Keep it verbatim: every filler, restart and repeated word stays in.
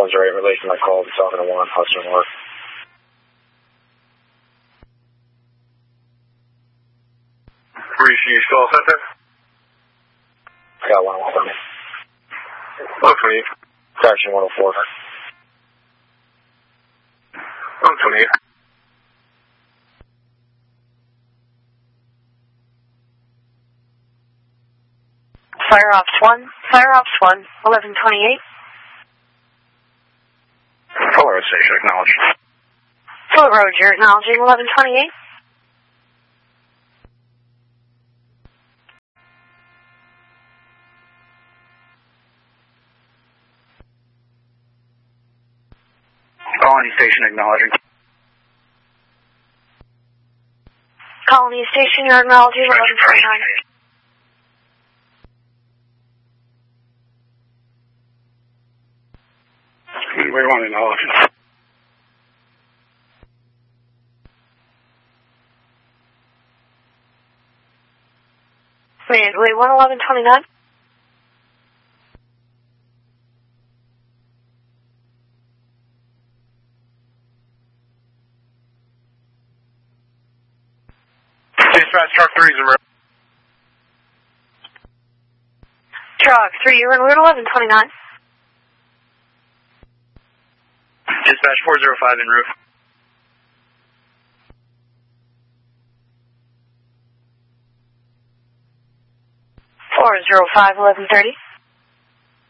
one zero eight, relation my call to seven oh one, Hudson North. Reach call center. I got one for me. one twenty-eight. Correction one oh four. one twenty-eight. Fire Ops one, Fire Ops one, eleven twenty-eight. Full road station, acknowledge. Full road, you're acknowledging eleven twenty-eight. Colony station, acknowledging. Colony station, you're acknowledging eleven twenty-nine. We want to acknowledge. Manway one eleven twenty-nine. Dispatch truck three is in route. Truck three, you're in route eleven twenty-nine. Dispatch four zero five en route. four zero five, eleven thirty.